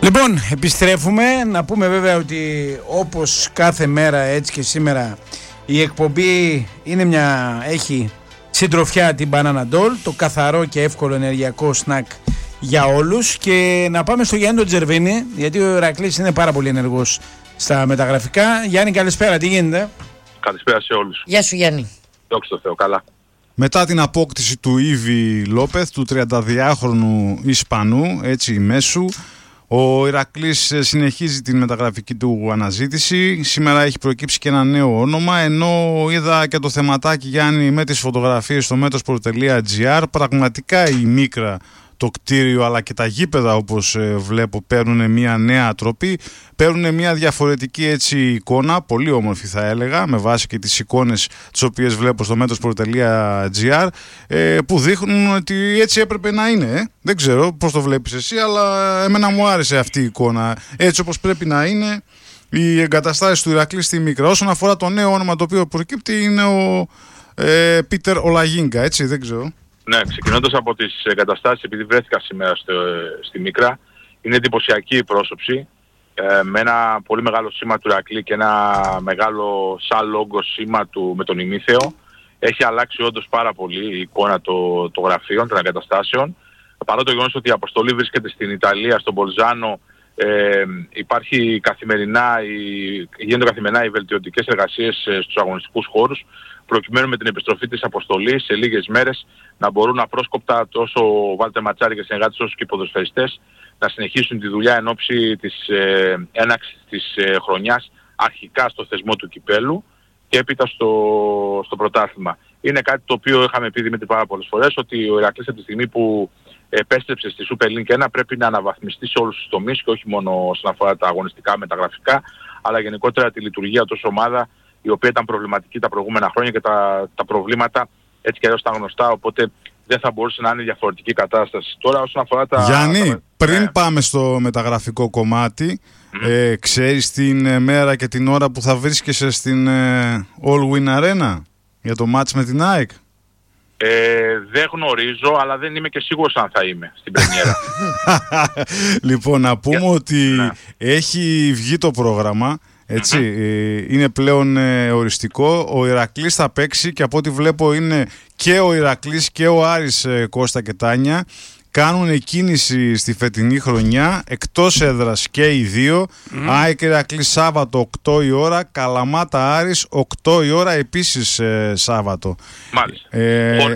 Λοιπόν, επιστρέφουμε. Να πούμε βέβαια ότι όπως κάθε μέρα, έτσι και σήμερα, η εκπομπή έχει συντροφιά την Banana Doll, το καθαρό και εύκολο ενεργειακό σνακ για όλους. Και να πάμε στο Γιάννη τον Τζερβίνη, γιατί ο Ηρακλής είναι πάρα πολύ ενεργός στα μεταγραφικά. Γιάννη, καλησπέρα, τι γίνεται? Καλησπέρα σε όλους. Γεια σου Γιάννη. Δόξα τω Θεώ, καλά. Μετά την απόκτηση του Ήβι Λόπεθ, του 32χρονου Ισπανού, έτσι μέσου, ο Ηρακλής συνεχίζει την μεταγραφική του αναζήτηση. Σήμερα έχει προκύψει και ένα νέο όνομα, ενώ είδα και το θεματάκι, Γιάννη, με τις φωτογραφίες στο metrosport.gr. Πραγματικά η Μίκρα, το κτίριο αλλά και τα γήπεδα, όπως βλέπω, παίρνουν μια νέα τροπή, παίρνουν μια διαφορετική έτσι εικόνα, πολύ όμορφη θα έλεγα, με βάση και τις εικόνες τις οποίες βλέπω στο metrosport.gr, που δείχνουν ότι έτσι έπρεπε να είναι. Δεν ξέρω πώς το βλέπεις εσύ, αλλά εμένα μου άρεσε αυτή η εικόνα, έτσι όπως πρέπει να είναι οι εγκαταστάσεις του Ηρακλή στη Μίκρα. Όσον αφορά το νέο όνομα το οποίο προκύπτει, είναι ο Πίτερ Ολαγίνκα, έτσι, δεν ξέρω. Ναι, ξεκινώντας από τις εγκαταστάσεις, επειδή βρέθηκα σήμερα στη Μίκρα, είναι εντυπωσιακή η πρόσωψη, με ένα πολύ μεγάλο σήμα του Ηρακλή και ένα μεγάλο σαν λόγκο σήμα του με τον ημίθεο. Έχει αλλάξει όντως πάρα πολύ η εικόνα των γραφείων, των εγκαταστάσεων. Παρά το γεγονός ότι η αποστολή βρίσκεται στην Ιταλία, στον Μπολζάνο, γίνονται καθημερινά οι βελτιωτικές εργασίες στους αγωνιστικούς χώρους, προκειμένου με την επιστροφή της αποστολής σε λίγες μέρες να μπορούν απρόσκοπτα τόσο ο Βάλτερ Ματσάρη και οι συνεργάτες όσο και οι ποδοσφαιριστές να συνεχίσουν τη δουλειά εν ώψη της έναρξης της χρονιάς, αρχικά στο θεσμό του κυπέλου και έπειτα στο πρωτάθλημα. Είναι κάτι το οποίο είχαμε πει, Δημήτρη, πάρα πολλές φορές, ότι ο Ηρακλής από τη στιγμή που επέστρεψε στη Super League 1 πρέπει να αναβαθμιστεί σε όλους τους τομείς και όχι μόνο όσον αφορά τα αγωνιστικά, μεταγραφικά, αλλά γενικότερα τη λειτουργία του ως ομάδα, η οποία ήταν προβληματική τα προηγούμενα χρόνια και τα προβλήματα έτσι και αλλιώς ήταν γνωστά, οπότε δεν θα μπορούσε να είναι διαφορετική κατάσταση. Τώρα όσον αφορά τα... Γιάννη, πριν πάμε στο μεταγραφικό κομμάτι, ξέρεις την μέρα και την ώρα που θα βρίσκεσαι στην All Win Arena για το μάτς με την ΑΕΚ? Δεν γνωρίζω, αλλά δεν είμαι και σίγουρος αν θα είμαι στην πρεμιέρα. Λοιπόν, να πούμε ότι έχει βγει το πρόγραμμα. Έτσι, είναι πλέον οριστικό. Ο Ηρακλής θα παίξει και από ό,τι βλέπω είναι και ο Ηρακλής και ο Άρης, Κώστα και Τάνια. Κάνουν κίνηση στη φετινή χρονιά, εκτός έδρας και οι δύο. ΑΕΚ Ηρακλής Σάββατο 8 η ώρα, Καλαμάτα Άρης 8 η ώρα επίσης Σάββατο. Μάλιστα.